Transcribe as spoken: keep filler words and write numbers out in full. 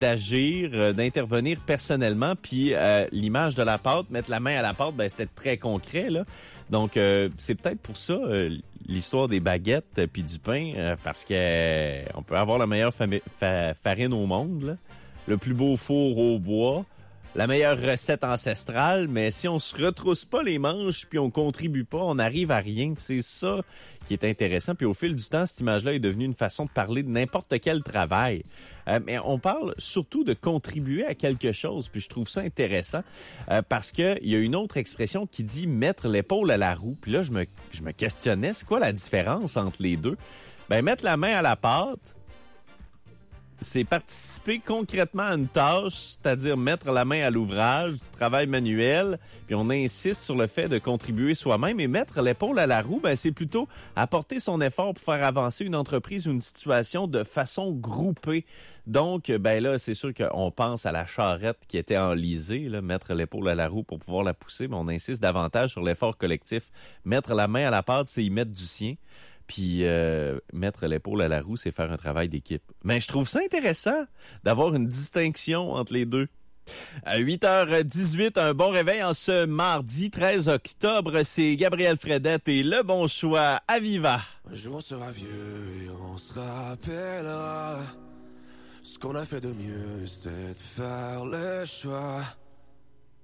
d'agir, euh, d'intervenir personnellement, puis euh, l'image de la pâte, mettre la main à la pâte, ben c'était très concret là. Donc euh, c'est peut-être pour ça euh, l'histoire des baguettes euh, puis du pain, euh, parce que euh, on peut avoir la meilleure fami- fa- farine au monde, là, le plus beau four au bois, la meilleure recette ancestrale, mais si on se retrousse pas les manches puis on contribue pas, on n'arrive à rien. C'est ça qui est intéressant. Puis au fil du temps, cette image-là est devenue une façon de parler de n'importe quel travail. Euh, mais on parle surtout de contribuer à quelque chose. Puis je trouve ça intéressant euh, parce que il y a une autre expression qui dit mettre l'épaule à la roue. Puis là, je me, je me questionnais, c'est quoi la différence entre les deux? Ben mettre la main à la pâte, c'est participer concrètement à une tâche, c'est-à-dire mettre la main à l'ouvrage, du travail manuel, puis on insiste sur le fait de contribuer soi-même. Et mettre l'épaule à la roue, ben c'est plutôt apporter son effort pour faire avancer une entreprise ou une situation de façon groupée. Donc, ben là, c'est sûr qu'on pense à la charrette qui était enlisée, là, mettre l'épaule à la roue pour pouvoir la pousser, mais on insiste davantage sur l'effort collectif. Mettre la main à la pâte, c'est y mettre du sien. Puis euh, mettre l'épaule à la roue, c'est faire un travail d'équipe. Mais je trouve ça intéressant d'avoir une distinction entre les deux. À huit heures dix-huit, un bon réveil en ce mardi treize octobre. C'est Gabriel Fredette et Le Bon Choix à Viva. Un jour on sera vieux et on se rappellera ce qu'on a fait de mieux, c'était de faire le choix